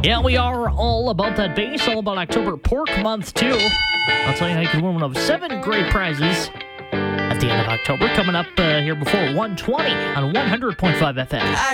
Yeah, we are all about that base, all about October Pork Month, too. I'll tell you how you can win one of 7 great prizes at the end of October, coming up here before 1:20 on 100.5 FM.